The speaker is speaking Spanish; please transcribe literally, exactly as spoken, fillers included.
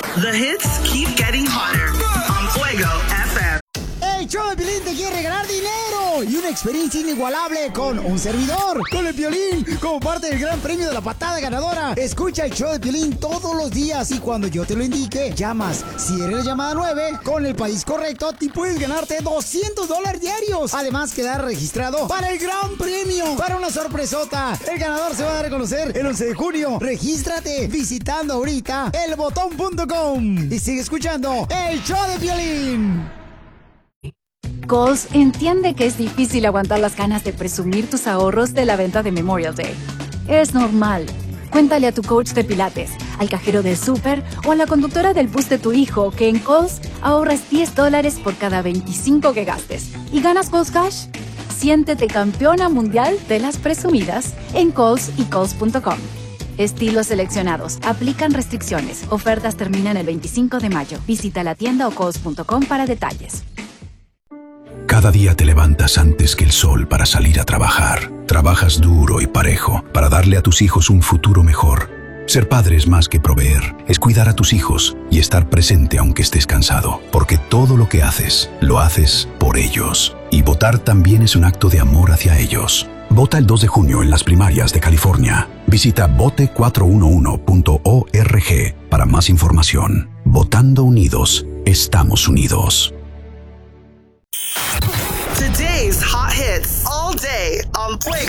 The hits keep getting hotter on Fuego F M. El show de Piolín te quiere regalar dinero y una experiencia inigualable con un servidor, con el Piolín, como parte del gran premio de la patada ganadora. Escucha el show de Piolín todos los días y cuando yo te lo indique, llamas. Si eres la llamada nueve, con el país correcto, te puedes ganarte doscientos dólares diarios. Además, quedar registrado para el gran premio, para una sorpresota. El ganador se va a dar a conocer el once de junio. Regístrate visitando ahorita el botón punto com y sigue escuchando el show de Piolín. Kohl's entiende que es difícil aguantar las ganas de presumir tus ahorros de la venta de Memorial Day. Es normal. Cuéntale a tu coach de pilates, al cajero del súper o a la conductora del bus de tu hijo que en Kohl's ahorras diez dólares por cada veinticinco que gastes. ¿Y ganas Kohl's Cash? Siéntete campeona mundial de las presumidas en Kohl's y Kohl's punto com. Estilos seleccionados. Aplican restricciones. Ofertas terminan el veinticinco de mayo. Visita la tienda o Kohl's punto com para detalles. Cada día te levantas antes que el sol para salir a trabajar. Trabajas duro y parejo para darle a tus hijos un futuro mejor. Ser padre es más que proveer, es cuidar a tus hijos y estar presente aunque estés cansado. Porque todo lo que haces, lo haces por ellos. Y votar también es un acto de amor hacia ellos. Vota el dos de junio en las primarias de California. Visita vote cuatro uno uno punto org para más información. Votando unidos, estamos unidos. Today's hot hits all day on Fuego